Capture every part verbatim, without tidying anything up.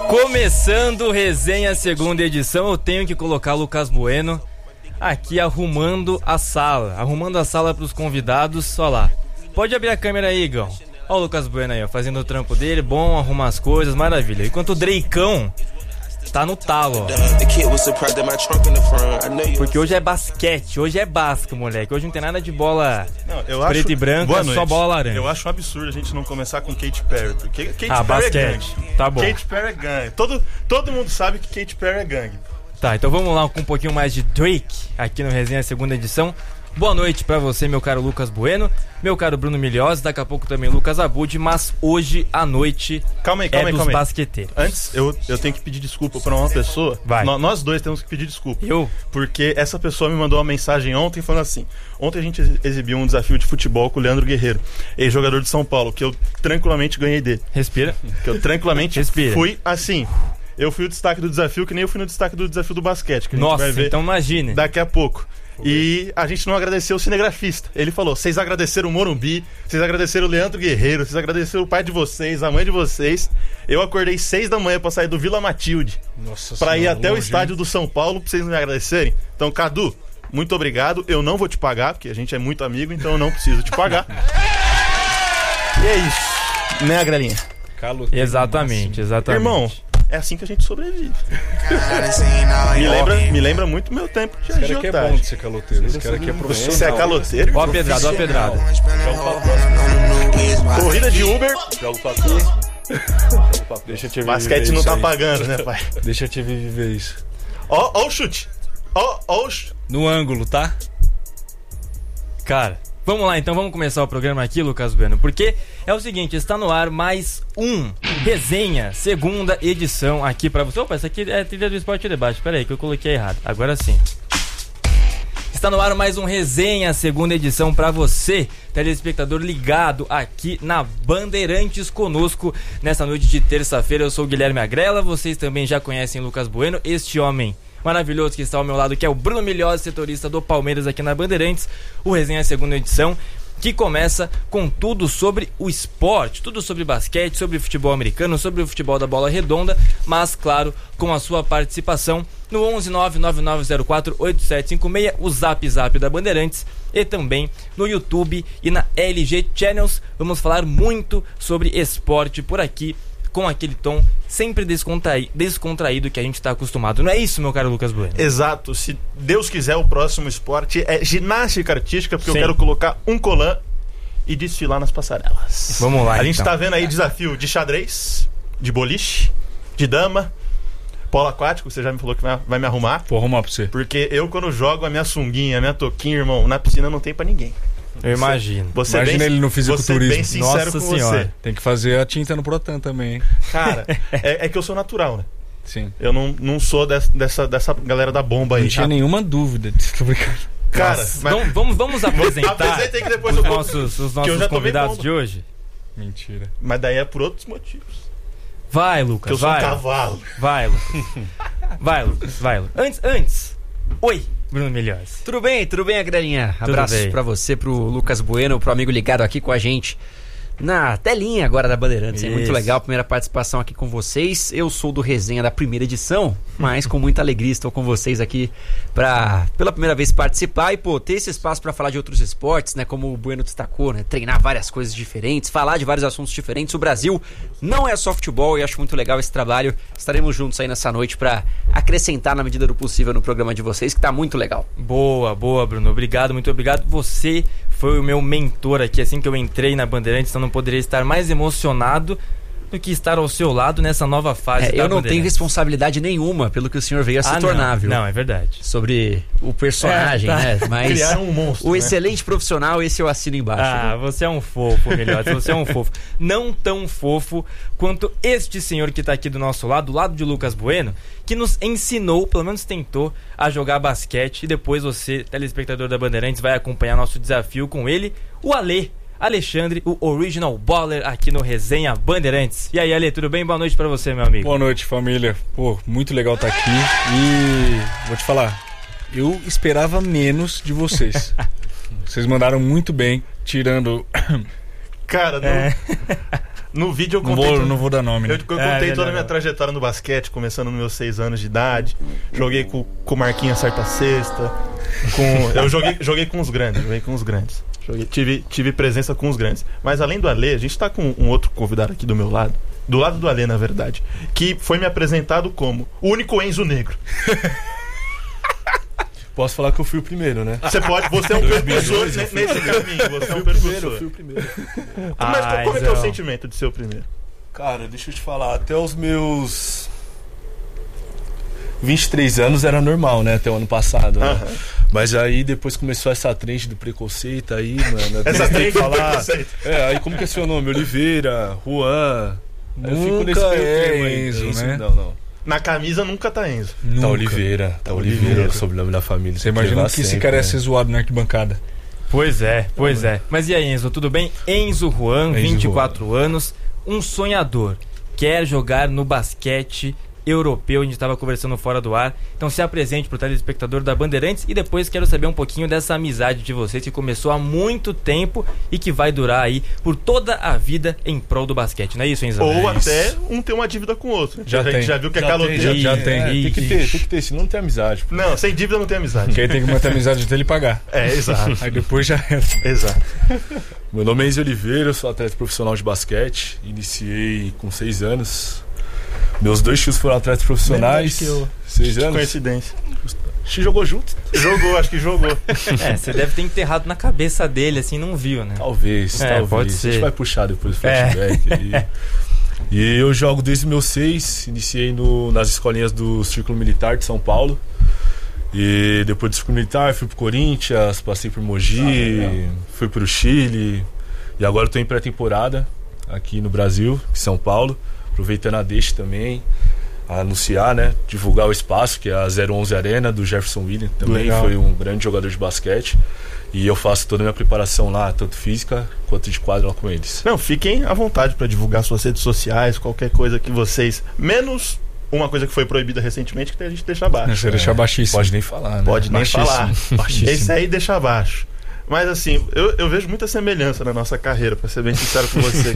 Começando Resenha segunda edição, eu tenho que colocar o Lucas Bueno aqui arrumando a sala, arrumando a sala para os convidados. Olha lá, pode abrir a câmera aí, Igão. Olha o Lucas Bueno aí, ó, fazendo o trampo dele, bom, arrumar as coisas, maravilha. Enquanto o Dreicão tá no talo, ó. Porque hoje é basquete, hoje é basca, moleque. Hoje não tem nada de bola não, eu preto acho... e branco, é só bola laranja. Eu acho um absurdo a gente não começar com Katy Perry, porque Katy ah, Perry basquete. é gangue. Tá bom. Katy Perry é gangue. Todo, todo mundo sabe que Katy Perry é gangue. Tá, então vamos lá com um pouquinho mais de Drake aqui no Resenha segunda edição. Boa noite pra você, meu caro Lucas Bueno, meu caro Bruno Milhós, daqui a pouco também Lucas Abud, mas hoje à noite calma aí, calma é aí, dos calma aí. basqueteiros. Antes, eu, eu tenho que pedir desculpa pra uma pessoa. Vai. No, nós dois temos que pedir desculpa. Eu? Porque essa pessoa me mandou uma mensagem ontem falando assim: ontem a gente exibiu um desafio de futebol com o Leandro Guerreiro, ex-jogador de São Paulo, que eu tranquilamente ganhei dele. Respira. Que eu tranquilamente Respira. fui assim. Eu fui o destaque do desafio, que nem eu fui no destaque do desafio do basquete, que a gente Nossa, vai ver então imagine. daqui a pouco. E a gente não agradeceu o cinegrafista. Ele falou: vocês agradeceram o Morumbi, vocês agradeceram o Leandro Guerreiro, vocês agradeceram o pai de vocês, a mãe de vocês. Eu acordei seis da manhã pra sair do Vila Matilde, Nossa pra senhora, ir até longe, o estádio hein? do São Paulo pra vocês me agradecerem. Então, Cadu, muito obrigado. Eu não vou te pagar, porque a gente é muito amigo, então eu não preciso te pagar. E é isso, né, Grelinha? Exatamente, exatamente. Irmão, é assim que a gente sobrevive. me, lembra, me lembra muito meu tempo de agiotagem. Esse cara aqui é bom de ser caloteiro. Esse cara aqui é profissional. Você é caloteiro? Ó a pedrada, ó a pedrada. Corrida de Uber. Joga o papo. Deixa eu te ver. Basquete não tá aí. Pagando, né, pai? Deixa eu te ver viver isso. Ó, ó o chute. Ó, ó o chute. No ângulo, tá? Cara, vamos lá então, vamos começar o programa aqui, Lucas Bueno, porque é o seguinte, está no ar mais um Resenha, segunda edição aqui pra você. Opa, essa aqui é a trilha do Esporte e Debate, peraí que eu coloquei errado, agora sim. Está no ar mais um Resenha, segunda edição pra você, telespectador ligado aqui na Bandeirantes conosco nessa noite de terça-feira. Eu sou o Guilherme Agrela, vocês também já conhecem Lucas Bueno, este homem maravilhoso que está ao meu lado, que é o Bruno Milhós, setorista do Palmeiras aqui na Bandeirantes. O Resenha segunda edição, que começa com tudo sobre o esporte, tudo sobre basquete, sobre futebol americano, sobre o futebol da bola redonda, mas claro, com a sua participação no onze nove nove nove zero quatro oito sete cinco seis, o Zap Zap da Bandeirantes, e também no YouTube e na L G Channels. Vamos falar muito sobre esporte por aqui, com aquele tom sempre descontraí- descontraído que a gente está acostumado. Não é isso, meu caro Lucas Bueno? Exato. Se Deus quiser, o próximo esporte é ginástica artística, porque Sim. eu quero colocar um colã e desfilar nas passarelas. Vamos lá, A gente então. tá vendo aí desafio de xadrez, de boliche, de dama, polo aquático, você já me falou que vai, vai me arrumar. Vou arrumar pra você. Porque eu, quando jogo a minha sunguinha, a minha toquinha, irmão, na piscina não tem pra ninguém. Eu imagino. Você Imagina bem, ele no fisiculturismo. Você bem sincero Nossa com senhora. você. Tem que fazer a tinta no Protan também, hein? Cara, é, é que eu sou natural, né? Sim. Eu não, não sou dessa, dessa, dessa galera da bomba aí. Não tinha tá? nenhuma dúvida. Tô brincando. Cara, Nossa, mas... então, vamos, vamos apresentar Apresenta aí que depois os eu vou- nossos, os que eu nossos já tomei convidados bomba. de hoje. Mentira. Mas daí é por outros motivos. Vai, Que Lucas, eu sou vai. um cavalo. Vai, Lucas. Vai, Lucas, vai, Lucas. Antes, antes. Oi, Bruno Milhós. Tudo bem, tudo bem, Agrelinha? Tudo Abraços bem. pra você, pro Lucas Bueno, pro amigo ligado aqui com a gente na telinha agora da Bandeirantes. É muito Isso. legal a primeira participação aqui com vocês. Eu sou do Resenha da primeira edição, mas com muita alegria estou com vocês aqui pra, pela primeira vez, participar e, pô, ter esse espaço pra falar de outros esportes, né? Como o Bueno destacou, né? Treinar várias coisas diferentes, falar de vários assuntos diferentes. O Brasil não é só futebol e acho muito legal esse trabalho. Estaremos juntos aí nessa noite pra acrescentar na medida do possível no programa de vocês, que tá muito legal. Boa, boa, Bruno. Obrigado, muito obrigado. Você foi o meu mentor aqui, assim que eu entrei na Bandeirantes, então não poderia estar mais emocionado do que estar ao seu lado nessa nova fase É, da eu não tenho Bandeirantes. responsabilidade nenhuma pelo que o senhor veio a se Ah, tornar, não. viu? Não, é verdade. Sobre o personagem, É, tá. né? Mas Criaram um monstro, o né? excelente profissional, esse eu assino embaixo. Ah, viu? você é um fofo, melhor. Você é um fofo. Não tão fofo quanto este senhor que tá aqui do nosso lado, do lado de Lucas Bueno, que nos ensinou, pelo menos tentou, a jogar basquete. E depois você, telespectador da Bandeirantes, vai acompanhar nosso desafio com ele, o Alê. Alexandre, o Original Baller, aqui no Resenha Bandeirantes. E aí, Ale, tudo bem? Boa noite pra você, meu amigo. Boa noite, família. Pô, muito legal estar aqui. E vou te falar, eu esperava menos de vocês. Vocês mandaram muito bem, tirando Cara, no, É. no vídeo eu Não contei... vou, tudo- não vou dar nome, Eu, né? eu É, contei melhor toda a minha não. trajetória no basquete, começando nos meus seis anos de idade. Joguei com, com o Marquinhos Certa Sexta. Com, eu joguei, joguei com os grandes, joguei com os grandes. Joguei, tive, tive presença com os grandes. Mas além do Alê, a gente tá com um outro convidado aqui do meu lado. Do lado do Alê, na verdade. Que foi me apresentado como o único Enzo Negro. Posso falar que eu fui o primeiro, né? Você pode, você é um precursor ne- nesse caminho. Você é um Primeiro, eu precursor. fui o primeiro. Mas Ai, como é que é o Zão. sentimento de ser o primeiro? Cara, deixa eu te falar, até os meus vinte e três anos era normal, né? Até o ano passado, né? Aham. Mas aí depois começou essa trend do preconceito aí, mano. Essa tem trend que do falar. preconceito. É, aí como que é seu nome? Oliveira, Juan. Aí eu fico Nunca nesse meio é termo aí. Enzo, Enzo, né? Não, não. Na camisa nunca tá Enzo. Tá Nunca. Oliveira, tá Tá Oliveira, Oliveira. o sobrenome da família. Você tem imagina levar que esse sempre, cara ia né? ser zoado na arquibancada. Pois é, pois é. Mas e aí, Enzo, tudo bem? Enzo Juan, Enzo vinte e quatro anos, um sonhador. Quer jogar no basquete europeu, a gente estava conversando fora do ar. Então se apresente pro telespectador da Bandeirantes e depois quero saber um pouquinho dessa amizade de vocês que começou há muito tempo e que vai durar aí por toda a vida em prol do basquete. Não é isso, Enzo? Ou É isso. até um ter uma dívida com o outro. Já a gente tem. já viu que é Já caloteiro. tem, já É, tem. tem que ter, tem que ter, senão não tem amizade. pô. Não, sem dívida não tem amizade. Quem tem que manter a amizade dele e pagar. É, exato. Aí depois já era. Exato. Meu nome é Enzo Oliveira, eu sou atleta profissional de basquete. Iniciei com seis anos. Meus dois tios foram atletas profissionais. Mesma idade que eu. Seis Que anos. coincidência. A gente jogou junto? Jogou, acho que jogou. É, você deve ter enterrado na cabeça dele, assim, não viu, né? Talvez, É, talvez. pode A ser. gente vai puxar depois o É. flashback aí. E eu jogo desde meus seis, iniciei no, nas escolinhas do Círculo Militar de São Paulo. E depois do Círculo Militar fui pro Corinthians, passei por Mogi, fui pro Chile. E agora eu tô em pré-temporada aqui no Brasil, em São Paulo. Aproveitando a deixa também, a anunciar, né? Divulgar o espaço, que é a zero onze Arena do Jefferson William. Também Legal. foi um grande jogador de basquete. E eu faço toda a minha preparação lá, tanto física quanto de quadra lá com eles. Não, fiquem à vontade pra divulgar suas redes sociais, qualquer coisa que vocês. Menos uma coisa que foi proibida recentemente, que a gente deixa abaixo. Você deixar baixíssimo. Pode nem falar, né? Pode nem Baixíssimo. falar. Baixíssimo. Esse aí deixa abaixo. Mas assim, eu, eu vejo muita semelhança na nossa carreira, pra ser bem sincero com você.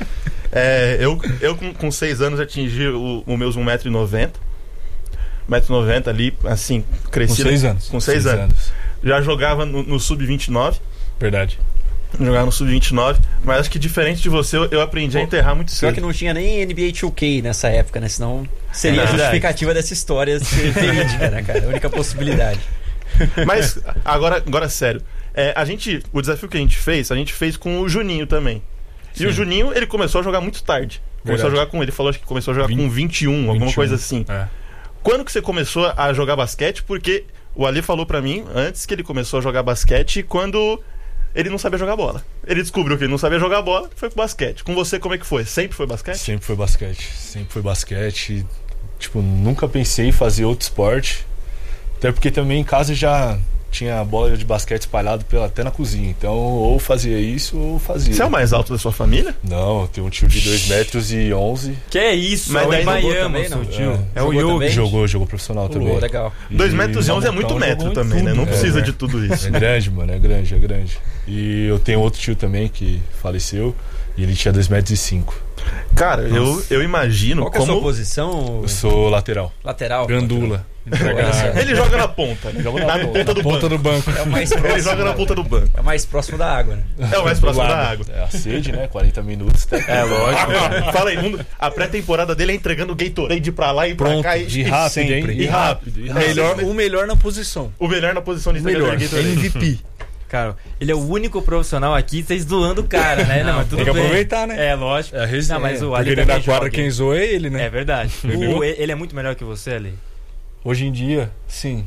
É, eu, eu com, com seis anos atingi o, o meus um metro e noventa. um metro e noventa ali, assim, Com cresci. seis anos. Com seis anos. Já jogava no, no sub vinte e nove. Verdade. Jogava no sub vinte e nove. Mas acho que diferente de você, eu, eu aprendi a enterrar muito Pior que cedo. não tinha nem N B A dois K nessa época, né? Senão seria É a verdade. justificativa dessa história ser verídica, né, cara? A única possibilidade. Mas agora, agora sério. É, a gente, o desafio que a gente fez, a gente fez com o Juninho também. E Sim. o Juninho, ele começou a jogar muito tarde. Começou a Verdade. jogar com ele, falou acho que começou a jogar com vinte e um, alguma vinte e um. coisa assim. É. Quando que você começou a jogar basquete? Porque o Ali falou pra mim antes que ele começou a jogar basquete quando ele não sabia jogar bola. Ele descobriu que ele não sabia jogar bola e foi pro basquete. Com você, como é que foi? Sempre foi basquete? Sempre foi basquete. Sempre foi basquete. Tipo, nunca pensei em fazer outro esporte. Até porque também em casa já tinha bola de basquete espalhado pela, até na cozinha. Então, ou fazia isso ou fazia. Você é o mais alto da sua família? Não, eu tenho um tio de dois metros e onze. Que é isso, Mas é o daí não Miami, jogou também, seu não? tio. É, o Jogou Yogi. também? Jogou, jogou profissional também. Pô, legal. E dois metros e onze é muito Mamutão metro jogou em também, né? Não tudo. precisa É, de tudo isso. É grande, mano, é grande, é grande. E eu tenho outro tio também que faleceu e ele tinha dois metros e cinco. Cara, eu, eu imagino Qual que é a sua como... posição? Eu sou lateral. Lateral? Gandula. Olha só. Ele joga na ponta. Joga na na ponta. ponta do Ponta banco. do banco. É o mais Ele próximo. joga na da- ponta do banco. É o mais próximo da água, né? É o mais próximo lado. da água. É a sede, né? quarenta minutos. Tá? É lógico. Fala aí, mundo. A pré-temporada dele é entregando Gatorade pra lá e pra Pronto, cá. E, de e rápido, sempre. hein? E rápido. E É, Melhor, sempre- o melhor na posição. O melhor na posição de O melhor. entregador Gatorade. M V P. Cara, ele é o único profissional aqui, vocês zoando o cara, né? Não, mas tudo tem que bem. aproveitar, né? É, lógico. É a resenha. Não, mas o Porque Ali ele também da quadra joga. quem zoa é ele, né? É verdade. Entendeu? O- ele é muito melhor que você, Ali. Hoje em dia, sim.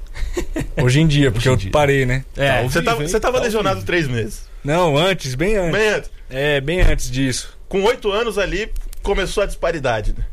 Hoje em dia, porque Hoje em eu dia. parei, né? É. Você tava, hein? você tava Tá ao lesionado vivo. três meses. Não, antes, bem antes. Bem antes. É, bem antes disso. Com oito anos ali, começou a disparidade. Né?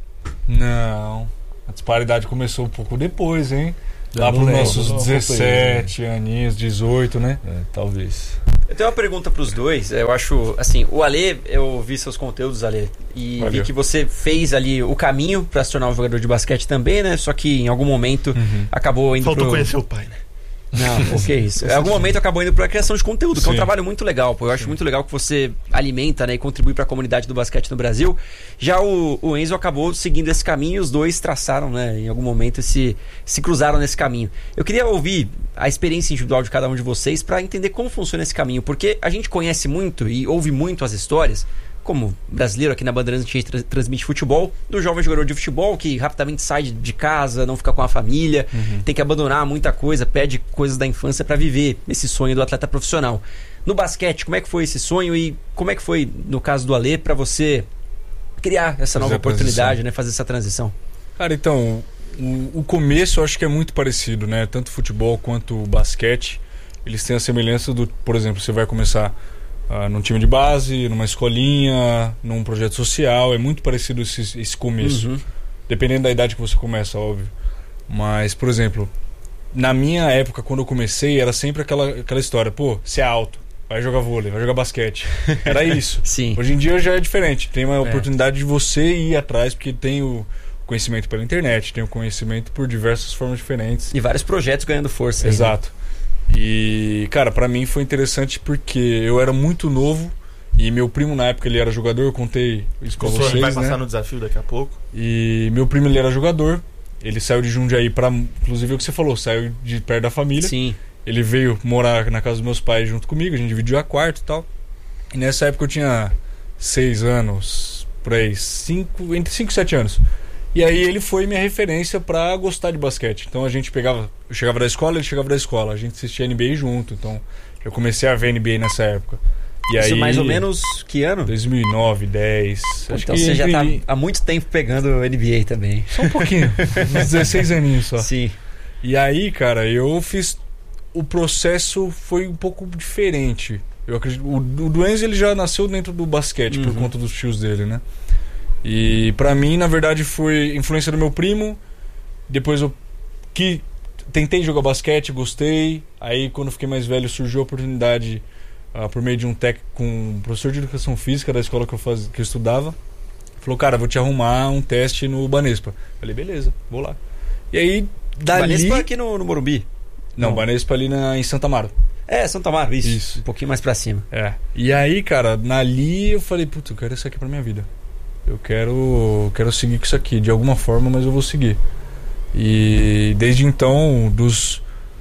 Não. A disparidade começou um pouco depois, hein? Lá não pros lembro, nossos não acompanhei, dezessete aninhos, dezoito, né? É, talvez. Eu tenho uma pergunta pros dois. Eu acho, assim, o Ale, eu vi seus conteúdos, Ale, e Valeu. vi que você fez ali o caminho pra se tornar um jogador de basquete também, né? Só que em algum momento Uhum. acabou indo Faltou pro... conhecer o pai, né? Não, o que é isso? Em algum momento acabou indo pra criação de conteúdo, que é um Sim. trabalho muito legal, pô. Eu acho muito legal que você alimenta, né, e contribui pra comunidade do basquete no Brasil. Já o, o Enzo acabou seguindo esse caminho e os dois traçaram, né, em algum momento se, se cruzaram nesse caminho. Eu queria ouvir a experiência individual de cada um de vocês pra entender como funciona esse caminho, porque a gente conhece muito e ouve muito as histórias, como brasileiro aqui na Bandeirantes, a gente tra- transmite futebol, do jovem jogador de futebol que rapidamente sai de, de casa, não fica com a família, uhum. tem que abandonar muita coisa, perde coisas da infância para viver esse sonho do atleta profissional. No basquete, como é que foi esse sonho e como é que foi, no caso do Alê, para você criar essa Fazer nova a oportunidade, né, fazer essa transição? Cara, então, o, o começo eu acho que é muito parecido, né? Tanto o futebol quanto o basquete, eles têm a semelhança do, por exemplo, você vai começar Uh, num time de base, numa escolinha, num projeto social, é muito parecido esse, esse começo. Uhum. Dependendo da idade que você começa, óbvio. Mas, por exemplo, na minha época, quando eu comecei, era sempre aquela, aquela história, pô, você é alto, vai jogar vôlei, vai jogar basquete. Era isso. Sim. Hoje em dia já é diferente, tem uma é. oportunidade de você ir atrás, porque tem o conhecimento pela internet, tem o conhecimento por diversas formas diferentes. E vários projetos ganhando força. Exato. Aí, né? E, cara, pra mim foi interessante porque eu era muito novo e meu primo na época ele era jogador, eu contei isso com vocês, vai passar né? no desafio daqui a pouco. E meu primo ele era jogador, ele saiu de Jundiaí pra, inclusive o que você falou, saiu de perto da família. Sim. Ele veio morar na casa dos meus pais junto comigo, a gente dividiu a quarto e tal. E nessa época eu tinha seis anos, por aí, cinco, entre cinco e sete anos. E aí ele foi minha referência pra gostar de basquete. Então a gente pegava, eu chegava da escola, ele chegava da escola, a gente assistia N B A junto. Então eu comecei a ver N B A nessa época. E Isso aí, mais ou menos que ano? dois mil e nove, dez. Então acho você que já tá entre... há muito tempo pegando N B A também. Só um pouquinho, uns dezesseis aninhos só. Sim. E aí, cara, eu fiz... O processo foi um pouco diferente. Eu acredito... O, o Duenz, ele já nasceu dentro do basquete, uhum. por conta dos tios dele, né? E pra mim, na verdade, foi influência do meu primo. Depois eu que tentei jogar basquete, gostei. Aí quando eu fiquei mais velho surgiu a oportunidade uh, por meio de um técnico com um professor de educação física da escola que eu, faz, que eu estudava. Falou, cara, vou te arrumar um teste no Banespa. Falei, beleza, vou lá. E aí, dali... Banespa aqui no, no Morumbi? Não, Não. Banespa ali na, em Santa Amaro. É, Santa Amaro, isso. isso. Um pouquinho mais pra cima. É. E aí, cara, ali eu falei, putz, eu quero isso aqui pra minha vida. Eu quero, quero seguir com isso aqui, de alguma forma, mas eu vou seguir. E desde então, dos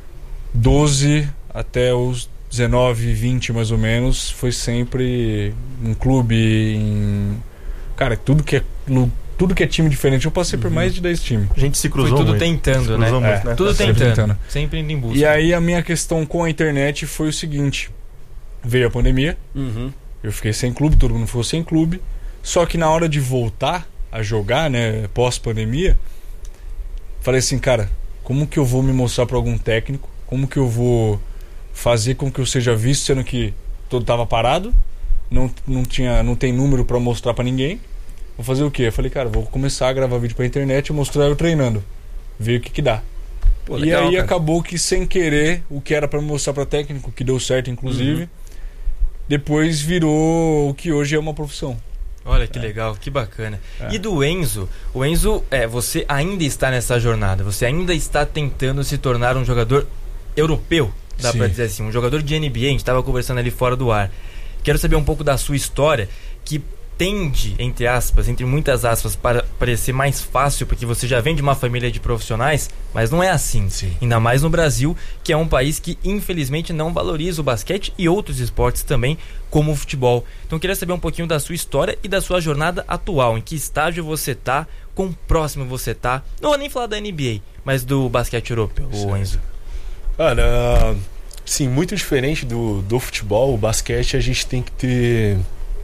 doze até os dezenove, vinte mais ou menos, foi sempre um clube em... Cara, tudo que é, tudo que é time diferente, eu passei uhum. por mais de dez times. A gente se cruzou foi tudo muito. tentando, né? Muito, é, né? Tudo sempre tentando, tentando. Sempre indo em busca. E aí a minha questão com a internet foi o seguinte. Veio a pandemia, uhum. eu fiquei sem clube, todo mundo ficou sem clube. Só que na hora de voltar a jogar, né, pós-pandemia, falei assim, cara, como que eu vou me mostrar para algum técnico? Como que eu vou fazer com que eu seja visto, sendo que todo tava parado, não, não, tinha, não tem número para mostrar para ninguém? Vou fazer o quê? Eu falei, cara, vou começar a gravar vídeo pra internet e mostrar eu treinando, ver o que que dá. Pô, legal, e aí cara. Acabou que sem querer, o que era para mostrar para técnico, que deu certo inclusive, uhum. depois virou o que hoje é uma profissão. Olha que é. legal, que bacana. É. E do Enzo, o Enzo, é, você ainda está nessa jornada, você ainda está tentando se tornar um jogador europeu, dá Sim. pra dizer assim, um jogador de N B A, a gente estava conversando ali fora do ar. Quero saber um pouco da sua história, que tende, entre aspas, entre muitas aspas, para parecer mais fácil, porque você já vem de uma família de profissionais, mas não é assim. Sim. Ainda mais no Brasil, que é um país que infelizmente não valoriza o basquete e outros esportes também, como o futebol. Então eu queria saber um pouquinho da sua história e da sua jornada atual, em que estágio você tá, quão próximo você tá, não vou nem falar da N B A, mas do basquete europeu, o Enzo. Cara, sim, muito diferente do, do futebol, o basquete a gente tem que ter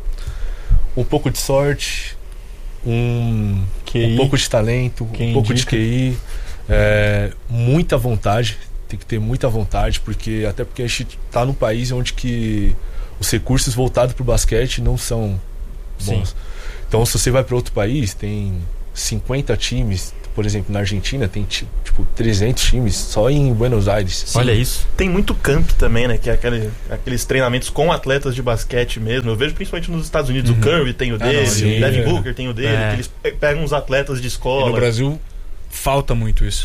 um pouco de sorte, um, um pouco de talento, Quem um pouco indica? de Q I, é, muita vontade, tem que ter muita vontade, porque até porque a gente tá num país onde que os recursos voltados pro basquete não são bons. Sim. Então se você vai para outro país, tem cinquenta times, por exemplo, na Argentina tem tipo trezentos times só em Buenos Aires. Sim. Olha isso. Tem muito camp também, né? Que é aquele, aqueles treinamentos com atletas de basquete mesmo. Eu vejo principalmente nos Estados Unidos. Uhum. O Curry tem o dele, ah, não, sim, o Devin é. Booker tem o dele. É. Que eles pegam uns atletas de escola. E no Brasil falta muito isso.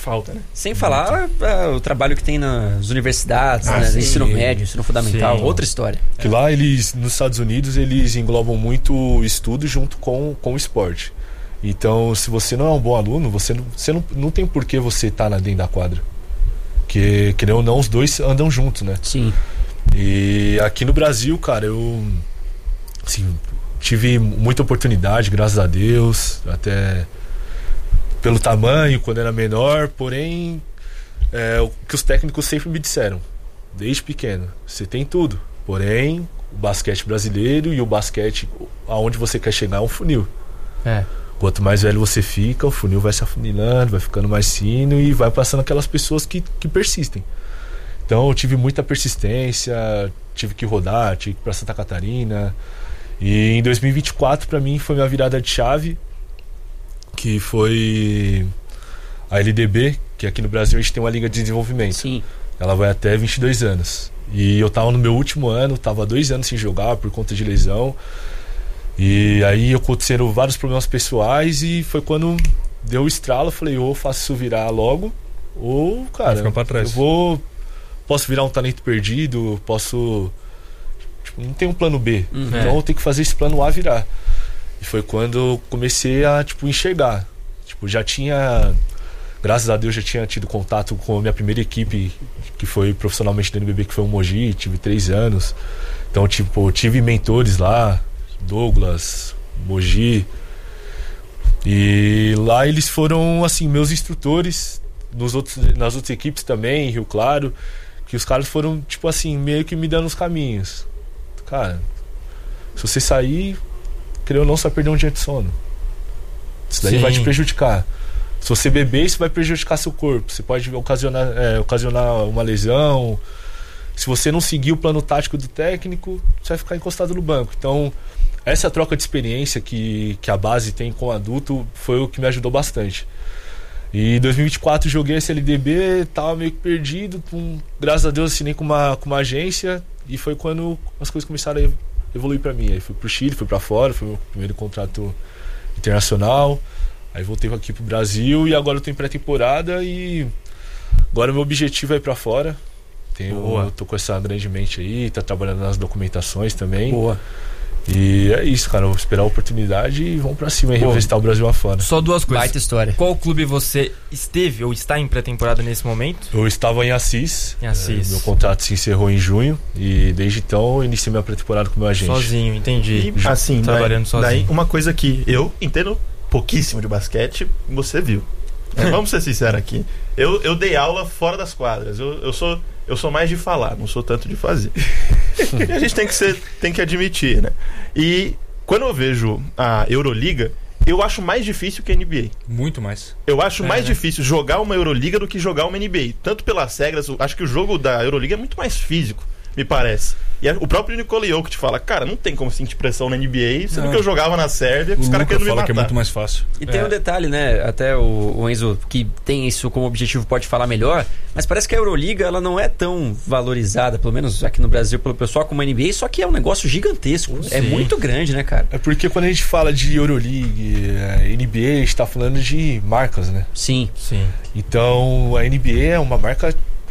falta, né? Sem falar ah, o trabalho que tem nas universidades, Ah, né? sim. Ensino médio, ensino fundamental, Sim. outra história. Que lá eles, nos Estados Unidos, eles englobam muito o estudo junto com, com o esporte. Então, se você não é um bom aluno, você não, você não, não tem por que você estar tá dentro da quadra. Porque, querendo ou não, os dois andam juntos, né? Sim. E aqui no Brasil, cara, eu assim, tive muita oportunidade, graças a Deus, até pelo tamanho, quando era menor, porém, é, o que os técnicos sempre me disseram, desde pequeno, você tem tudo, porém, o basquete brasileiro e o basquete aonde você quer chegar é um funil. É. Quanto mais velho você fica, o funil vai se afunilando, vai ficando mais fino e vai passando aquelas pessoas que, que persistem. Então eu tive muita persistência, tive que rodar, tive que ir pra Santa Catarina. E em dois mil e vinte e quatro, pra mim, foi minha virada de chave, que foi a L D B, que aqui no Brasil a gente tem uma liga de desenvolvimento. Sim. Ela vai até vinte e dois anos. E eu tava no meu último ano, tava dois anos sem jogar por conta de lesão. E aí aconteceram vários problemas pessoais e foi quando deu o estralo, eu falei, ou eu faço isso virar logo, ou, cara, ficar pra trás. eu vou... Posso virar um talento perdido, posso... Tipo, não tem um plano B, Uhum. então eu tenho que fazer esse plano A virar. E foi quando eu comecei a, tipo, enxergar. Tipo, já tinha... Graças a Deus já tinha tido contato com a minha primeira equipe, que foi profissionalmente do N B B, que foi o Mogi, tive três anos. Então, tipo, tive mentores lá, Douglas, Mogi. E lá eles foram, assim, meus instrutores, nos outros, nas outras equipes também, em Rio Claro, que os caras foram, tipo assim, meio que me dando os caminhos. Cara, se você sair, creio ou não, você vai perder um dia de sono. Isso daí Sim. vai te prejudicar. Se você beber, isso vai prejudicar seu corpo. Você pode ocasionar, é, ocasionar uma lesão. Se você não seguir o plano tático do técnico, você vai ficar encostado no banco. Então, essa troca de experiência que, que a base tem com o adulto foi o que me ajudou bastante. E em dois mil e vinte e quatro joguei esse L D B, tava meio que perdido. Com, graças a Deus assinei com uma, com uma agência e foi quando as coisas começaram a evoluir para mim. Aí fui pro Chile, fui para fora, foi o meu primeiro contrato internacional. Aí voltei aqui pro Brasil e agora eu tô em pré-temporada e agora o meu objetivo é ir para fora. Tenho, Boa. tô com essa grande mente aí, tá trabalhando nas documentações também. Boa. E é isso, cara. Eu vou esperar a oportunidade e vamos pra cima e Boa. representar o Brasil afora. Só duas coisas. Baita história. Qual clube você esteve ou está em pré-temporada nesse momento? Eu estava em Assis. Em Assis. É, meu contrato se encerrou em junho e desde então eu iniciei minha pré-temporada com o meu agente. Sozinho, entendi. E, assim, trabalhando daí, sozinho. daí uma coisa que eu entendo pouquíssimo de basquete, você viu. É, vamos ser sinceros aqui. Eu, eu dei aula fora das quadras. Eu, eu, sou, eu sou mais de falar, não sou tanto de fazer. E a gente tem que, ser, tem que admitir, né? E quando eu vejo a Euroliga, eu acho mais difícil que a N B A. Muito mais. Eu acho É, mais né? difícil jogar uma Euroliga do que jogar uma N B A. Tanto pelas regras, eu acho que o jogo da Euroliga é muito mais físico, me parece. E o próprio Nikola Jokic fala, cara, não tem como sentir pressão na N B A, sendo Não. que eu jogava na Sérvia, O os caras Luca querendo me fala matar. que é muito mais fácil. E tem um detalhe, né? Até o, o Enzo, que tem isso como objetivo, pode falar melhor. Mas parece que a Euroliga ela não é tão valorizada, pelo menos aqui no Brasil, pelo pessoal, como a N B A. Só que é um negócio gigantesco. É Sim. muito grande, né, cara? É porque quando a gente fala de Euroleague, é, N B A, a gente tá falando de marcas, né? Sim. Sim. Então a N B A é uma marca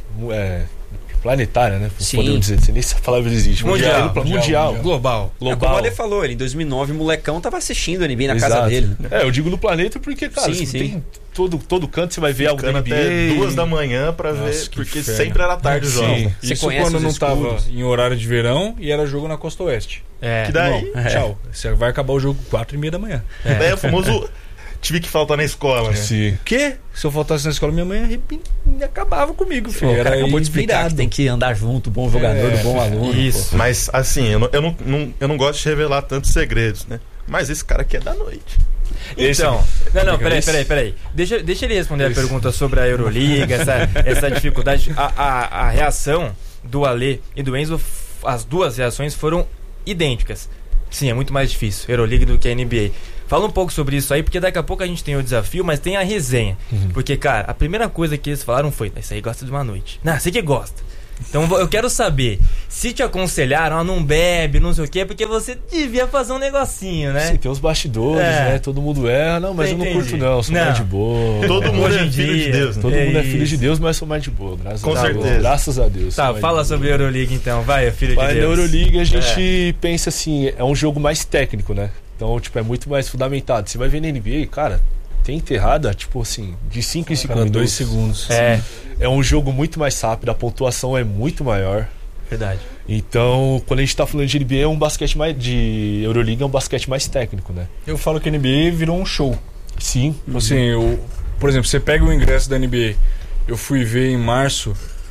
é, planetária, né? Sim. Podemos dizer, nem se essa palavra existe. Mundial, Mundial. mundial. Global. É como o Global. Ale falou, ele em dois mil e nove, o molecão tava assistindo a N B A na Exato. casa dele. É, eu digo no planeta porque, cara, Sim, você sim. tem todo, todo canto você vai ver algo da Ficando N B A. até duas da manhã pra Nossa, ver, que porque inferno. sempre era tarde o jogo. Sim. Você Isso conhece quando os não tava escudos? em horário de verão e era jogo na costa oeste. É. Que daí, Não, tchau. Você vai acabar o jogo quatro e meia da manhã. que daí é o famoso tive que faltar na escola, né? Sim. Que? Se eu faltasse na escola, minha mãe arrepi- acabava comigo, Pô, filho. o cara Era acabou de explicar virado. que tem que andar junto, bom jogador, É, do bom aluno. Isso. Mas assim, eu não, eu, não, não- eu não gosto de revelar tantos segredos, né? Mas esse cara aqui é da noite. Então, não, não, peraí, peraí, peraí. Deixa, deixa ele responder a pergunta sobre a Euroliga, essa, essa dificuldade. A, a, a reação do Ale e do Enzo, f- as duas reações foram idênticas. Sim, é muito mais difícil, Euroliga do que a N B A. Fala um pouco sobre isso aí, porque daqui a pouco a gente tem o desafio, mas tem a resenha. Porque, cara, a primeira coisa que eles falaram foi: esse aí gosta de uma noite. Não, você que gosta. Então eu quero saber, se te aconselharam, ah, não bebe, não sei o quê, porque você devia fazer um negocinho, né? Sim, tem os bastidores, É. né? Todo mundo erra. Não, mas eu não Entendi. curto não, sou Não. mais de boa. Todo mundo Hoje é em filho de dia, Deus, né? Todo É mundo é filho isso. de Deus, mas sou mais de boa, graças Com a Deus. certeza. Graças a Deus. sou Tá, mais fala de boa. sobre a Euroleague então, vai, filho Mas de na Deus. Euroleague a gente pensa assim, é um jogo mais técnico, né? Então, tipo, é muito mais fundamentado. Você vai ver na N B A, cara, tem enterrada, tipo assim, de cinco em cinco Cada minutos. dois segundos. É, É um jogo muito mais rápido, a pontuação é muito maior. verdade. Então, quando a gente tá falando de N B A, é um basquete mais. De Euroleague é um basquete mais técnico, né? Eu falo que a N B A virou um show. Sim. Assim, eu, por exemplo, você pega o ingresso da N B A. Eu fui ver em março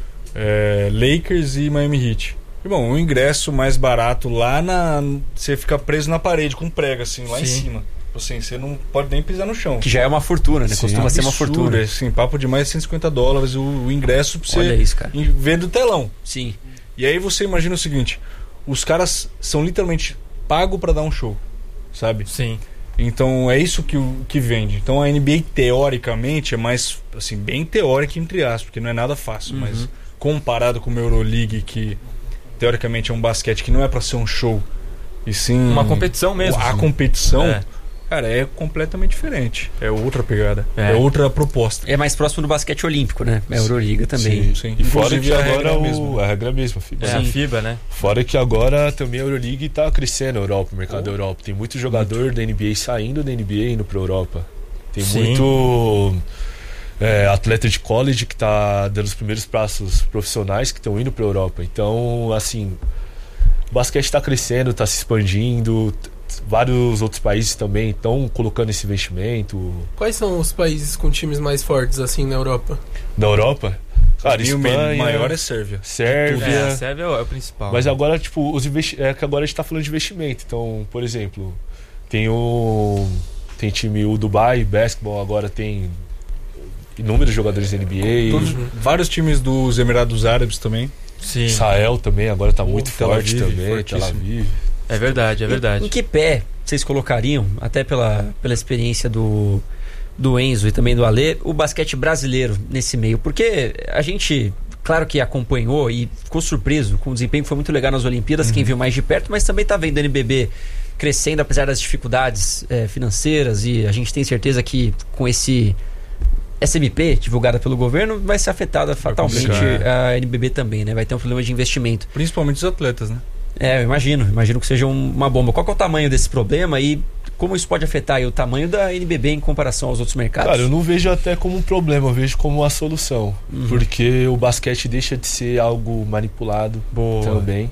é, Lakers e Miami Heat. Irmão, o ingresso mais barato lá na. Você fica preso na parede com prega, assim, lá em Sim. cima. Assim, você não pode nem pisar no chão. Que já é uma fortuna, né? Sim, Costuma ser uma Absurdo, fortuna. assim, papo de mais de cento e cinquenta dólares o, o ingresso pra você Olha isso, cara. em- ver do telão. Sim. E aí você imagina o seguinte: os caras são literalmente pagos pra dar um show, sabe? Sim. Então é isso que, o- que vende. Então a N B A teoricamente é mais, assim, bem teórica entre aspas, porque não é nada fácil, mas comparado com o Euroleague, que teoricamente é um basquete que não é pra ser um show, e sim Uma competição mesmo. a Sim. competição, É. cara, é completamente diferente. É outra pegada, É. é, outra proposta. É mais próximo do basquete olímpico, né? A Euroliga também. Sim, sim. E fora Inclusive, que a regra agora é a o- mesma. a regra é a mesma, filho. É a FIBA, né? Fora que agora também a Euroleague tá crescendo na Europa, o mercado da Europa. Tem muito jogador da N B A saindo da N B A e indo pra Europa. Tem Sim. muito é, atleta de college que tá dando os primeiros passos profissionais que estão indo pra Europa. Então, assim, o basquete tá crescendo, tá se expandindo. t- Vários outros países também estão colocando esse investimento. Quais são os países com times mais fortes assim na Europa? Na Europa, cara, E o Espanha, maior é Sérvia. Sérvia. É, a Sérvia é o, é o principal. Mas agora, tipo, os investi- é que agora a gente tá falando de investimento. Então, por exemplo, tem o. Tem time o Dubai Basketball, agora tem inúmeros jogadores da N B A. Todos- Vários times dos Emirados Árabes também. Sim, Israel também, agora tá Pô, muito Tel forte Aviv, também, Tel fortíssimo. Aviv. é verdade, é Em, verdade. em que pé vocês colocariam, até pela, pela experiência do, do Enzo e também do Alê, o basquete brasileiro nesse meio? Porque a gente, claro que acompanhou e ficou surpreso com o desempenho que foi muito legal nas Olimpíadas, quem viu mais de perto, mas também tá vendo o N B B crescendo apesar das dificuldades eh, financeiras, e a gente tem certeza que com esse S M P divulgada pelo governo vai ser afetada fatalmente complicar, a N B B também, né? Vai ter um problema de investimento. Principalmente os atletas, né? É, eu imagino, imagino que seja um- uma bomba. Qual que é o tamanho desse problema e como isso pode afetar aí o tamanho da N B B em comparação aos outros mercados? Cara, eu não vejo até como um problema, eu vejo como uma solução. Porque o basquete deixa de ser algo manipulado Boa. também.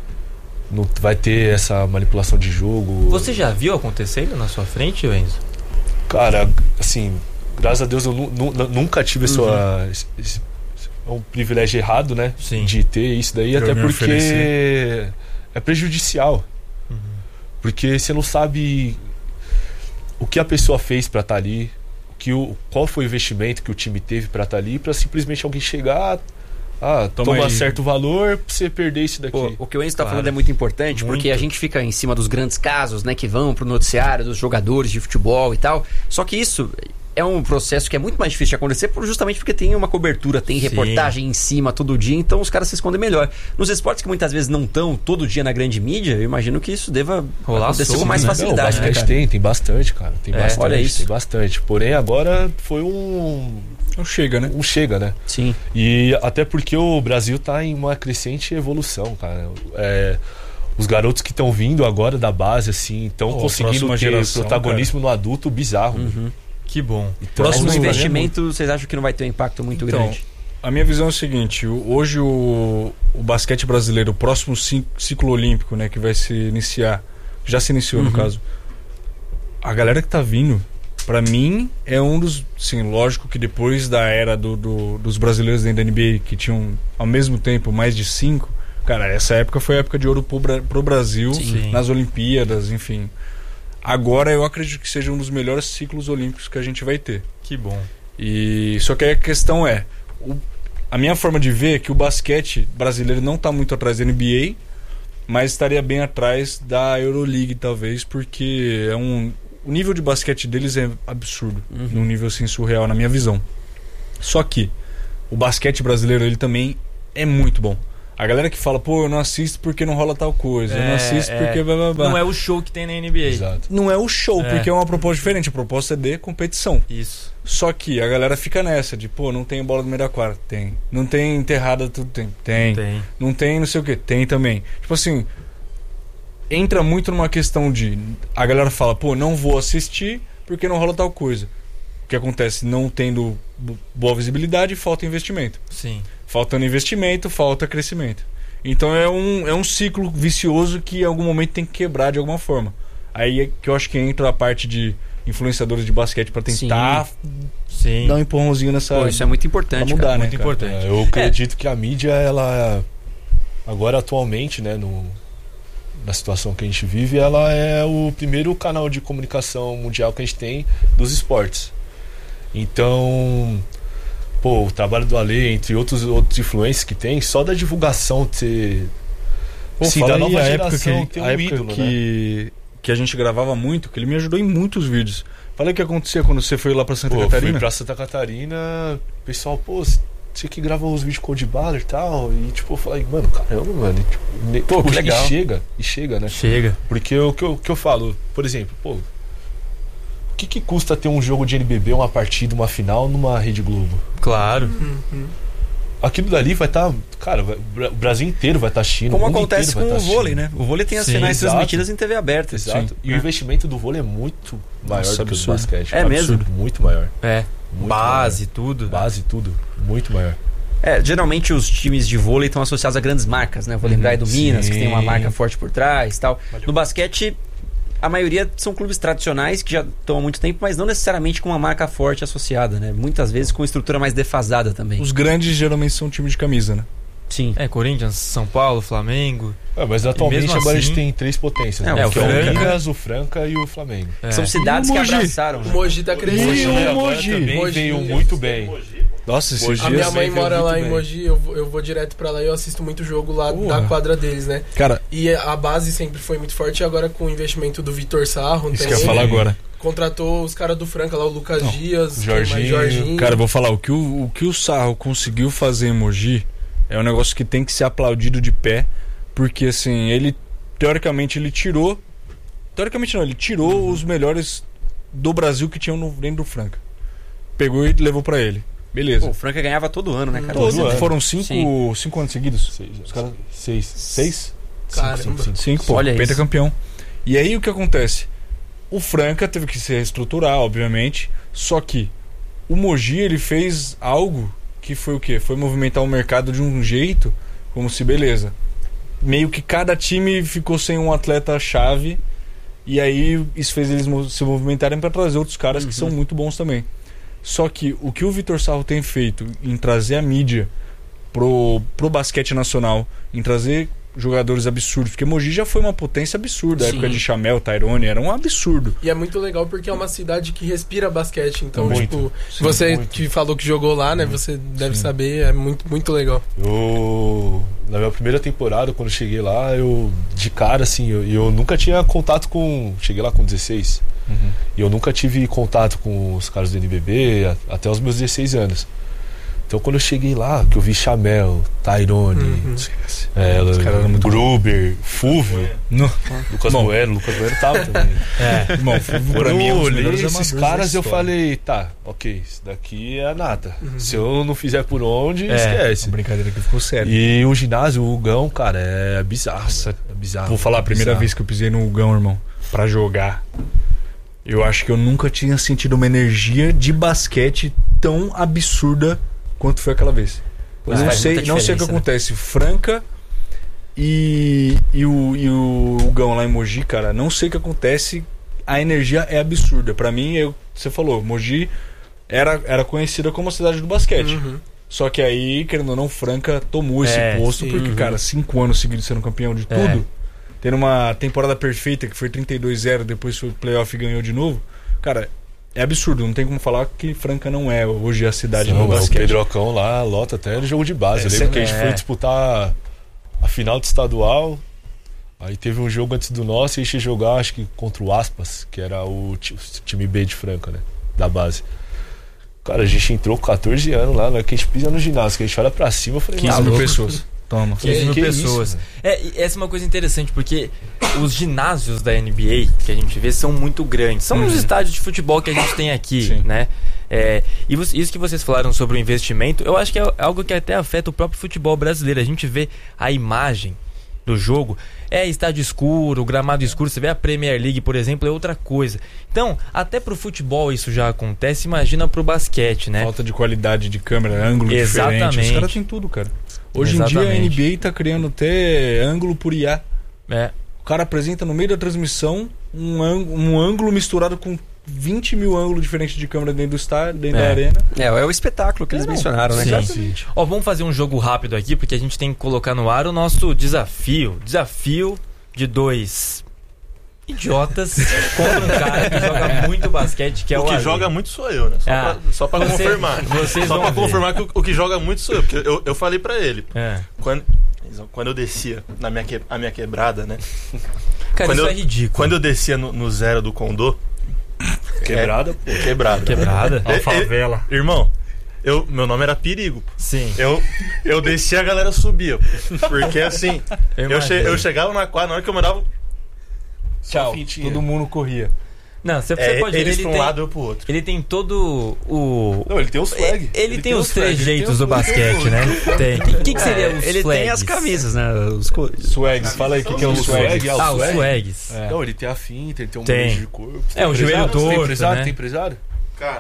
Não vai ter essa manipulação de jogo. Você já viu acontecendo na sua frente, Enzo? Cara, assim, graças a Deus eu nu- nu- nunca tive essa. esse- esse- é um privilégio errado, né? Sim. De ter isso daí, Pra até me porque oferecer. é prejudicial. Porque você não sabe o que a pessoa fez pra estar ali, o que o, qual foi o investimento que o time teve pra estar ali, pra simplesmente alguém chegar, ah, Toma toma aí. certo valor pra você perder isso daqui. Pô, o que o Enzo está Claro. falando é muito importante, Muito. porque a gente fica em cima dos grandes casos, né, que vão pro noticiário, dos jogadores de futebol e tal. Só que isso é um processo que é muito mais difícil de acontecer por- justamente porque tem uma cobertura, tem Sim. reportagem em cima todo dia, então os caras se escondem melhor. Nos esportes que muitas vezes não estão todo dia na grande mídia, eu imagino que isso deva Rolar acontecer solto, com mais né? Não, o facilidade, né, basquete cara? tem, tem bastante, cara. Tem É, bastante, olha isso. tem bastante. Porém, agora foi um, Então chega, né? um chega, né? Sim. E até porque o Brasil tá em uma crescente evolução, cara. É, os garotos que estão vindo agora da base, assim, estão Pô, conseguindo ter próxima geração, protagonismo no adulto bizarro. Uhum. Que bom. Então, Próximo Próximo investimento, vocês acham que não vai ter um impacto muito Então, grande? a minha visão é o seguinte: o- hoje o, o basquete brasileiro, o próximo ci- ciclo olímpico, né, que vai se iniciar, já se iniciou no caso, a galera que tá vindo, pra mim, é um dos, sim, lógico que depois da era do, do- dos brasileiros dentro da N B A, que tinham ao mesmo tempo mais de cinco, cara, essa época foi a época de ouro pro, Bra- pro Brasil, Sim. nas Olimpíadas, enfim. Agora eu acredito que seja um dos melhores ciclos olímpicos que a gente vai ter. Que bom. E só que a questão é, o- a minha forma de ver é que o basquete brasileiro não está muito atrás da N B A, mas estaria bem atrás da Euroleague talvez, porque é um o nível de basquete deles é absurdo, num nível assim surreal na minha visão. Só que o basquete brasileiro ele também é muito bom. A galera que fala, pô, eu não assisto porque não rola tal coisa, eu não assisto é. porque blá, blá, blá. Não é o show que tem na N B A. Exato. Não é o show, É. porque é uma proposta diferente. A proposta é de competição. Isso. Só que a galera fica nessa, de, pô, não tem bola no meio da quadra? Tem. Não tem enterrada, tudo tem? Tem. Tem. Não tem não sei o que? Tem também. Tipo assim, entra muito numa questão de... A galera fala, pô, não vou assistir porque não rola tal coisa. O que acontece? Não tendo boa visibilidade, falta investimento. Sim. Faltando investimento, falta crescimento. Então é um, é um ciclo vicioso que em algum momento tem que quebrar de alguma forma. Aí é que eu acho que entra a parte de influenciadores de basquete para tentar Sim. dar um empurrãozinho nessa... Pô, isso é muito importante, pra mudar, cara. né, Muito cara? importante. É, eu acredito que a mídia, ela agora atualmente, né, no, na situação que a gente vive, ela é o primeiro canal de comunicação mundial que a gente tem dos esportes. Então, pô, o trabalho do Ale, entre outros, outros influencers que tem, só da divulgação ter... Pô, Sim, fala da aí nova a época, geração que, tem um a época ídolo, que, que a gente gravava muito, que ele me ajudou em muitos vídeos. Fala aí o que acontecia quando você foi lá pra Santa Pô, Catarina. fui pra Santa Catarina, o pessoal, pô, você que grava os vídeos com o de bala e tal, e tipo, eu falei, mano, caramba, mano, e, tipo, ne- Pô, que e legal. chega, e chega, né? Chega. Porque o que eu, que eu falo, por exemplo, pô, o que que custa ter um jogo de N B B, uma partida, uma final numa Rede Globo? Claro. Aquilo dali vai estar, cara, vai- o Brasil inteiro vai estar assistindo. Como o mundo acontece inteiro com vai o tá vôlei, assistindo. né? O vôlei tem as Sim, finais exato. transmitidas em T V aberta. Exato. Sim. E o investimento do vôlei é muito maior Nossa, do que o do absurdo. basquete. É mesmo? Absurdo, muito maior. É. Muito Base, tudo. maior. Base, tudo. Muito maior. É, geralmente os times de vôlei estão associados a grandes marcas, né? Vou lembrar aí do Minas, que tem uma sim. marca forte por trás e tal. No basquete, a maioria são clubes tradicionais que já estão há muito tempo, mas não necessariamente com uma marca forte associada, né? Muitas vezes com estrutura mais defasada também. Os grandes geralmente são time de camisa, né? Sim. É, Corinthians, São Paulo, Flamengo. É, mas atualmente mesmo agora a assim- gente tem três potências. É, né? o que é o Franca. Minas, o Franca e o Flamengo. É. São cidades E o que Mogi? abraçaram. O Né? Mogi tá Mogi crescendo. agora Mogi. também Mogi. veio muito bem. Nossa, esses Mogi. A dias... minha mãe veio mora muito lá em bem. Mogi, eu, vou- eu vou direto pra lá e eu assisto muito jogo lá Porra. da quadra deles, né? Cara, E a base sempre foi muito forte, e agora com o investimento do Vitor Sarro, isso que eu também, ia falar agora. contratou os caras do Franca lá, o Lucas Dias, o quem mais? Jorginho. Jorginho. Cara, eu vou falar, o que o, o que o Sarro conseguiu fazer em Mogi é um negócio que tem que ser aplaudido de pé, porque assim, ele, teoricamente, ele tirou, teoricamente não, ele tirou Uhum. os melhores do Brasil que tinham no, dentro do Franca. Pegou e levou pra ele. Beleza. Pô, o Franca ganhava todo ano, né, cara? Todo Todos ano. foram cinco, Sim. cinco anos seguidos? Seis. Os caras. Seis. Seis? Caramba. Cinco, cinco, cinco. Cinco, pô, Olha isso. pentacampeão. E aí o que acontece? O Franca teve que se reestruturar, obviamente, só que o Mogi, ele fez algo que foi o quê? Foi movimentar o mercado de um jeito, como se, beleza, meio que cada time ficou sem um atleta-chave, e aí isso fez eles mo- se movimentarem para trazer outros caras que são muito bons também. Só que o que o Vitor Sarro tem feito em trazer a mídia pro, pro basquete nacional, em trazer jogadores absurdos, porque Mogi já foi uma potência absurda, a Sim. época de Chamel, Tyrone, era um absurdo. E é muito legal porque é uma cidade que respira basquete. Então, Muito. tipo, Sim, você muito. que falou que jogou lá, né? Você deve saber, é muito, muito legal. Eu, na minha primeira temporada, quando eu cheguei lá, eu, de cara, assim, eu, eu nunca tinha contato com. Cheguei lá com dezesseis. E eu nunca tive contato com os caras do N B B a- até os meus dezesseis anos. Então, quando eu cheguei lá, que eu vi Chamel, Tyrone, Uhum. é, Os caras eram muito Gruber, Fulvio, No, Lucas Bom. Bueno, Lucas Bueno tava também. é, irmão, pra Quando mim é um eu dos olhei melhores esses amadores caras, da eu história. falei, tá, ok, isso daqui é a nata. Se eu não fizer por onde, É, esquece. a brincadeira que ficou séria. E o ginásio, o Gão, cara, é bizarro. É bizarro. Vou falar, a primeira bizarro. vez que eu pisei no Hugão, irmão, pra jogar, eu acho que eu nunca tinha sentido uma energia de basquete tão absurda quanto foi aquela vez. Eu Mas não faz sei, muita não sei o que diferença, né? acontece. Franca e, e, o, e o Hugão lá em Mogi, cara, não sei o que acontece. A energia é absurda. Pra mim, eu, você falou, Mogi era, era conhecida como a cidade do basquete. Uhum. Só que aí, querendo ou não, Franca tomou esse É, posto, sim. porque, Uhum. cara, cinco anos seguidos sendo campeão de É. tudo, tendo uma temporada perfeita, que foi trinta e dois a zero, depois foi o playoff e ganhou de novo, cara, é absurdo, não tem como falar que Franca não é hoje a cidade Não, do o basquete. Pedrocão lá lota até no jogo de base. Eu É, lembro que a gente é. foi disputar a final do estadual. Aí teve um jogo antes do nosso e a gente ia jogar, acho que contra o Aspas, que era o, ti- o time B de Franca, né? Da base. Cara, a gente entrou com quatorze anos lá, na hora que a gente pisa no ginásio, que a gente olha pra cima, eu falei, quinze mil louco. pessoas. Toma. quinze mil que pessoas. isso, é, e essa é uma coisa interessante, porque os ginásios da N B A que a gente vê são muito grandes. São os estádios de futebol que a gente tem aqui, Sim. né? É, e vo- isso que vocês falaram sobre o investimento, eu acho que é algo que até afeta o próprio futebol brasileiro. A gente vê a imagem do jogo, é estádio escuro, gramado escuro. Você vê a Premier League, por exemplo, é outra coisa. Então, até pro futebol isso já acontece, imagina pro basquete, né? Falta de qualidade de câmera, ângulo diferente. Exatamente. Os caras têm tudo, cara. Hoje em dia a Exatamente. N B A tá criando até ângulo por I A. É. O cara apresenta no meio da transmissão um ângulo, um ângulo misturado com vinte mil ângulos diferentes de câmera dentro do estádio, dentro É. da arena. É, é o espetáculo que eles Não, mencionaram, né, sim. cara? Exatamente. Ó, vamos fazer um jogo rápido aqui, porque a gente tem que colocar no ar o nosso desafio. Desafio de dois idiotas contra um cara que joga muito basquete, que é o, O que Ale. joga muito sou eu, né? Só Ah, pra, só pra você- confirmar. vocês Só vão pra ver. confirmar que o, o que joga muito sou eu. Porque eu, eu falei pra ele. É. Quando, quando eu descia na minha, que, a minha quebrada, né? Cara, Quando isso eu- é ridículo. Quando eu descia no, no zero do Condô. Quebrada, é, Quebrada. Quebrada? É, é, favela. Irmão, eu, meu nome era Perigo. pô. Sim. Eu, eu descia, a galera subia. pô. Porque assim, Eu eu, che- imagino. eu chegava na quadra, na hora que eu mandava. Tchau. fintinha. Todo mundo corria. Não, você, você É, pode ver, eles ele pra um tem, lado, eu pro outro. ele tem todo o... Não, ele tem os flag. Ele, tem, os os flag, ele tem trejeitos os- do basquete, né? Tem. O que, que, que seria os Ele tem as flags? camisas, né? Os co- Swags, fala aí o que, que é o Os swag. swag, Ah, os swag. swags. É. Não, ele tem a finta, ele tem um Tem. manejo de corpo. Você É, tem o joelho empresário? Você torto, tem empresário? né? Tem empresário? Cara.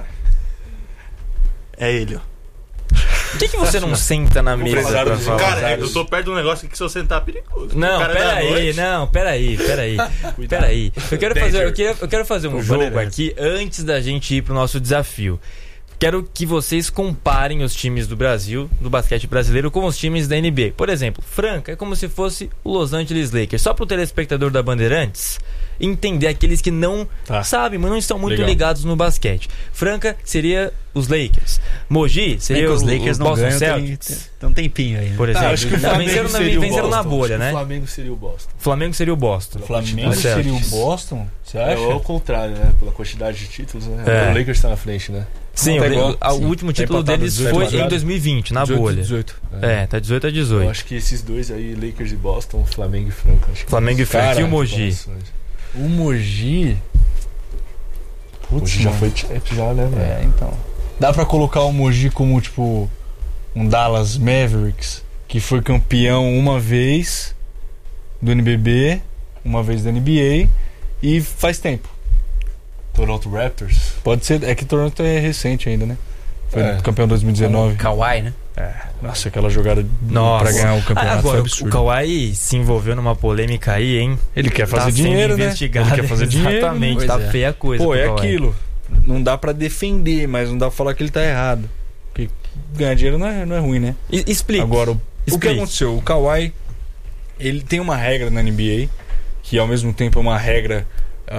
É ele, ó. Por que, que você não senta na mesa Empresário pra dos falar? Cara, eu tô perto de um negócio que se eu sentar é perigoso. Não, O cara pera da aí, noite- não, pera aí, pera aí. Pera aí. Eu quero fazer, eu quero, eu quero fazer um Pô, jogo maneiro. aqui antes da gente ir pro nosso desafio. Quero que vocês comparem os times do Brasil, do basquete brasileiro, com os times da N B A. Por exemplo, Franca é como se fosse o Los Angeles Lakers. Só pro telespectador da Bandeirantes entender, aqueles que não Tá. sabem, mas não estão muito Legal. ligados no basquete. Franca seria os Lakers. Mogi Bem seria que os o, Lakers o não Boston ganham, tem, Celtics. tem, tem um tempinho aí. Né? Por exemplo. Ah, acho que o Não, Flamengo venceram na, seria o venceram na Boston. bolha, Acho que né? O Flamengo seria o Boston. Flamengo seria o Boston. Flamengo Celtics. seria o Boston? Você acha? É o contrário, né? Pela quantidade de títulos, né? É. O Lakers tá na frente, né? Sim, Não, tá o, igual. a- o Sim. último Tá título empatado deles dezoito foi quadrado. em dois mil e vinte, na dezoito, bolha. dezoito. É, tá dezoito a Eu dezoito. acho que esses dois aí, Lakers e Boston, Flamengo e Franca. Acho que Flamengo e Franca. Cara, E o Mogi? O Mogi. Putz, Hoje já mano. foi champ já, né, velho? É, então. Dá pra colocar o Mogi como, tipo, um Dallas Mavericks, que foi campeão uma vez do N B B, uma vez da N B A, e faz tempo. Toronto Raptors. Pode ser, é que Toronto é recente ainda, né? Foi É. campeão em dois mil e dezenove. Kawhi, né? Nossa, aquela jogada Nossa. pra ganhar o Ah, campeonato foi agora, o absurdo. Kawhi se envolveu numa polêmica aí, hein? Ele quer fazer Tá sendo dinheiro, né? investigado. Ele quer fazer dinheiro. Exatamente, né? tá Pois é. feia a coisa. Pô, pro é Kawhi. aquilo. Não dá pra defender, mas não dá pra falar que ele tá errado. Porque ganhar dinheiro não é, não é ruim, né? E- Explique. Agora, o, o que Explique. aconteceu? O Kawhi, ele tem uma regra na N B A, que ao mesmo tempo é uma regra,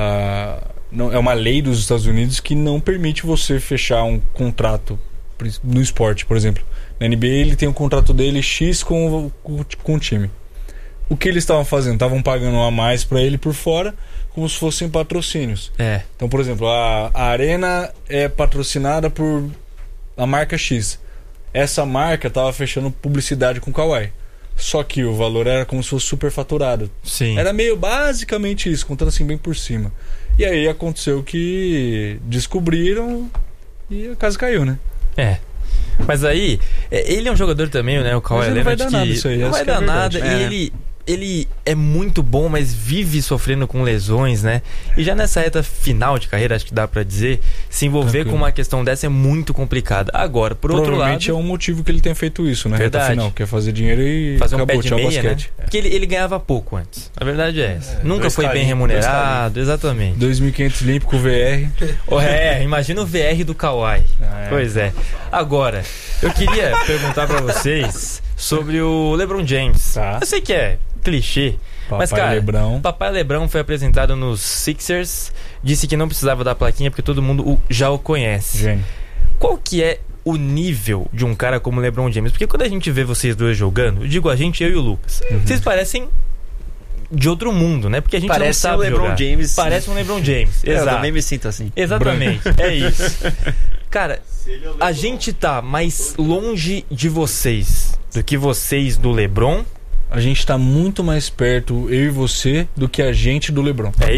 ah, não, é uma lei dos Estados Unidos que não permite você fechar um contrato no esporte, por exemplo. Na N B A ele tem um contrato dele X com, o- com, com o time. O que eles estavam fazendo? Estavam pagando a mais pra ele por fora, como se fossem patrocínios. É. Então, por exemplo, a, a Arena é patrocinada por a marca X. Essa marca estava fechando publicidade com o Kawhi. Só que o valor era como se fosse superfaturado. Sim. Era meio basicamente isso, contando assim bem por cima. E aí aconteceu que descobriram e a casa caiu, né? É. Mas aí, é, ele é um jogador também, né? O Kawhi Mas não vai Leonard, dar que nada isso aí, não essa vai que é a dar nada. verdade. E É. ele, ele é muito bom, mas vive sofrendo com lesões, né? E já nessa reta final de carreira, acho que dá pra dizer, se envolver Tranquilo. com uma questão dessa é muito complicado. Agora, por outro lado, Provavelmente é um motivo que ele tenha feito isso, né? Reta Verdade. final, quer fazer dinheiro e fazer um acabou, pé de tchau meia, né? basquete. Porque ele, ele ganhava pouco antes. A verdade é essa. É, Nunca dois foi bem carinhos, remunerado, exatamente. dois mil e quinhentos limpo com o V R. Oh, é, imagina o V R do Kawhi. Ah, é. Pois é. Agora, eu queria perguntar pra vocês sobre o LeBron James. Tá. Eu sei que é clichê, Papai mas cara, Lebrão. o Papai Lebrão foi apresentado nos Sixers, disse que não precisava da plaquinha porque todo mundo o- já o conhece. Gênio. Qual que é o nível de um cara como o LeBron James? Porque quando a gente vê vocês dois jogando, eu digo a gente, eu e o Lucas, Uhum. vocês parecem de outro mundo, né? Porque a gente Parece não sabe o LeBron jogar. James. Parece um LeBron James. É, eu Exato. também me sinto assim. Exatamente, é isso. Cara, a gente tá mais longe de vocês do que vocês do LeBron. A gente tá muito mais perto, eu e você, do que a gente do LeBron. É